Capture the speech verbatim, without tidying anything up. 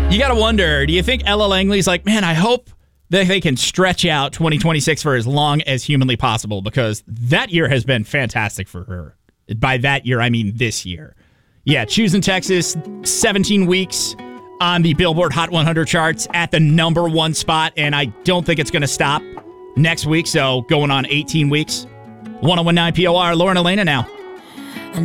You got to wonder, do you think Ella Langley's like, man, I hope that they can stretch out twenty twenty-six for as long as humanly possible, because that year has been fantastic for her. By that year, I mean this year. Yeah, Choosing Texas, seventeen weeks on the Billboard Hot one hundred charts at the number one spot, and I don't think it's going to stop next week, so going on eighteen weeks. one oh one point nine P O R, Lauren Elena now.